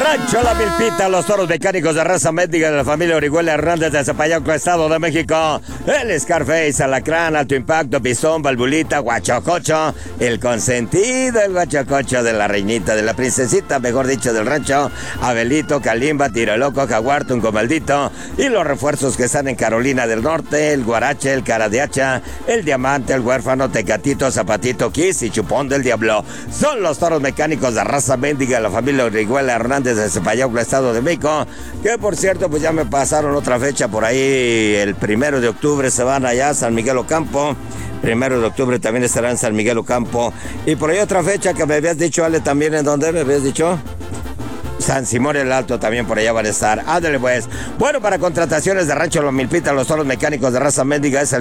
Rancho La Milpita, los toros mecánicos de raza mendiga de la familia Orihuela Hernández de Zapayauco, Estado de México. El Scarface, Alacrán, Alto Impacto, Pisón, Valvulita, Guachococho, el consentido, el Guachococho de la reinita, de la princesita, mejor dicho, del rancho. Abelito, Calimba, Tiro Loco, Jaguar, Tunco Maldito. Y los refuerzos que están en Carolina del Norte, el Guarache, el Cara de Hacha, el Diamante, el Huérfano, Tecatito, Zapatito, Kiss y Chupón del Diablo. Son los toros mecánicos de raza mendiga de la familia Orihuela Hernández de Zapayauco, Estado de México, que por cierto pues ya me pasaron otra fecha por ahí. El 1 de octubre se van allá a San Miguel Ocampo. 1 de octubre también estará en San Miguel Ocampo. Y por ahí otra fecha que me habías dicho, Ale, también. ¿En dónde me habías dicho? San Simón el Alto, también por allá van a estar. Ándale pues. Bueno, para contrataciones de Rancho La Milpita, los toros mecánicos de raza mendiga es el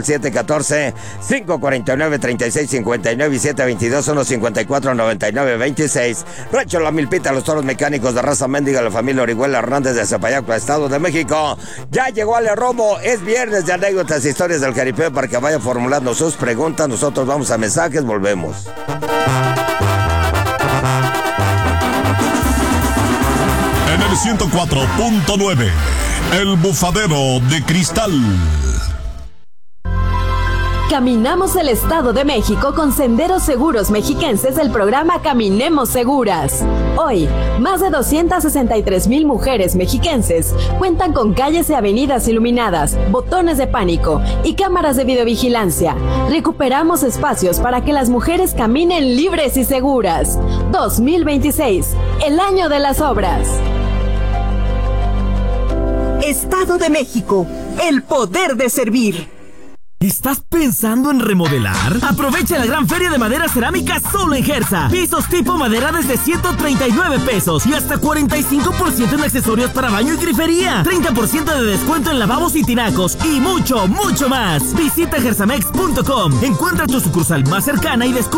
714-549-3659 y 722-154-99-26. Rancho La Milpita, los toros mecánicos de raza mendiga, la familia Orihuela Hernández de Zapayauco, Estado de México. Ya llegó Ale Romo, es viernes de anécdotas, historias del jaripeo, para que vaya formulando sus preguntas. Nosotros vamos a mensajes, volvemos. En el 104.9, El Bufadero de Cristal. Caminamos el Estado de México con Senderos Seguros Mexiquenses del programa Caminemos Seguras. Hoy, más de 263,000 mujeres mexiquenses cuentan con calles y avenidas iluminadas, botones de pánico y cámaras de videovigilancia. Recuperamos espacios para que las mujeres caminen libres y seguras. 2026, el año de las obras. Estado de México, el poder de servir. ¿Estás pensando en remodelar? Aprovecha la gran feria de madera cerámica solo en Gersa. Pisos tipo madera desde 139 pesos y hasta 45% en accesorios para baño y grifería. 30% de descuento en lavabos y tinacos y mucho, mucho más. Visita gersamex.com. Encuentra tu sucursal más cercana y descubre